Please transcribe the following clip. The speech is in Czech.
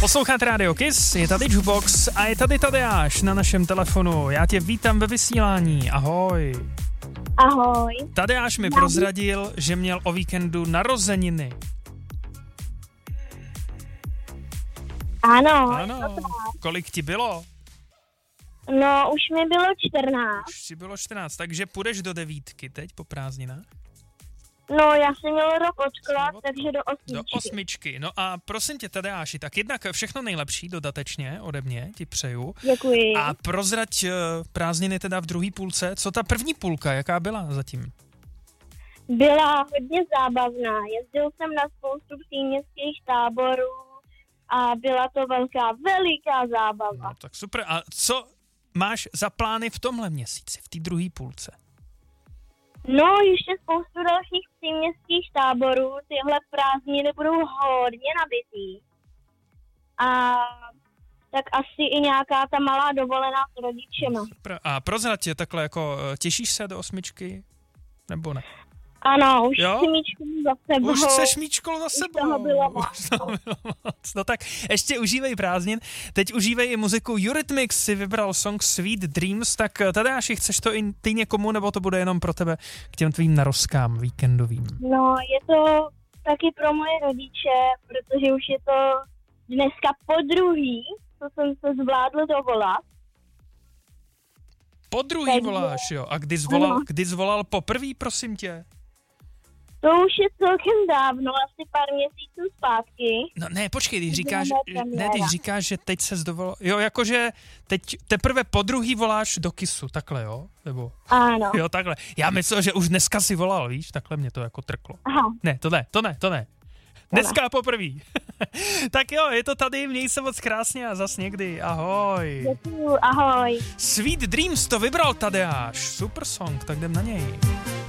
Posloucháte Radio Kiss, je tady Jukebox a je tady Tadeáš na našem telefonu. Já tě vítám ve vysílání, ahoj. Ahoj. Tadeáš mi prozradil, že měl o víkendu narozeniny. Ano. Kolik ti bylo? No, už mi bylo 14. Už ti bylo 14, takže půjdeš do 9 teď po prázdninách? No, já jsem měl rok odklad, takže do 8. Do 8. No a prosím tě, Tadeáši, tak jednak všechno nejlepší dodatečně ode mě ti přeju. Děkuji. A prozrať prázdniny teda v druhé půlce. Co ta první půlka, jaká byla zatím? Byla hodně zábavná. Jezdil jsem na spoustu příměstských táborů a byla to veliká zábava. No, tak super. A co máš za plány v tomhle měsíci, v té druhé půlce? No, ještě spoustu dalších příměstských táborů. Tyhle prázdniny budou hodně nabitý. A tak asi i nějaká ta malá dovolená s rodičema. Super. A prozrať tě takhle, jako těšíš se do 8? Nebo ne? Ano, už chci mít školu za sebou. Už chceš mít školu za sebou. Toho bylo moc. No tak ještě užívej prázdnin. Teď užívej i muziku Eurythmics, si vybral song Sweet Dreams, tak Tadeáši, chceš to i ty někomu, nebo to bude jenom pro tebe k těm tvým narozkám víkendovým? No, je to taky pro moje rodiče, protože už je to dneska podruhý, co jsem se zvládl dovolat. Podruhý takže voláš, jo? A kdy zvolal poprvý, prosím tě? To už je celkem dávno, asi pár měsíců zpátky. No ne, počkej, když říkáš, že teď se zdovolal, jo, jakože teď teprve podruhý voláš do Kissu, takhle, jo? Nebo... Ano. Jo, takhle. Já myslel, že už dneska si volal, víš, takhle mě to jako trklo. Aha. Ne, to ne. Dneska poprvý. Tak jo, je to tady, měj se moc krásně a zas někdy, ahoj. Děkuju, ahoj. Sweet Dreams to vybral Tadeáš, super song, tak jdem na něj.